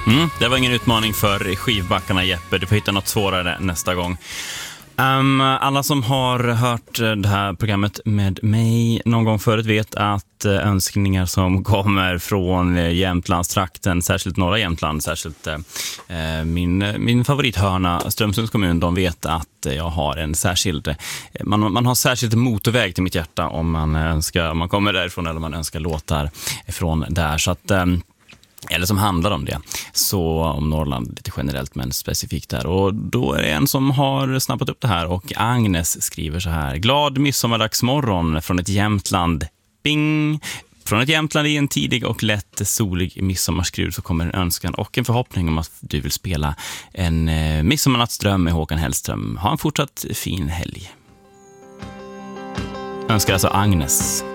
Det var ingen utmaning för skivbackarna, Jeppe. Du får hitta något svårare nästa gång. Alla som har hört det här programmet med mig någon gång förut vet att önskningar som kommer från Jämtlandstrakten, särskilt norra Jämtland, särskilt min favorithörna Strömsunds kommun, de vet att jag har en särskild man har särskilt motorväg till mitt hjärta om man kommer därifrån eller man önskar låtar från där, så att eller som handlar om det. Så om Norrland lite generellt men specifikt där. Och då är det en som har snappat upp det här, och Agnes skriver så här: glad midsommardagsmorgon från ett Jämtland. Bing! Från ett Jämtland i en tidig och lätt solig midsommarskrud så kommer en önskan och en förhoppning om att du vill spela en midsommarnattsdröm med Håkan Hellström. Ha en fortsatt fin helg. Önskar alltså Agnes.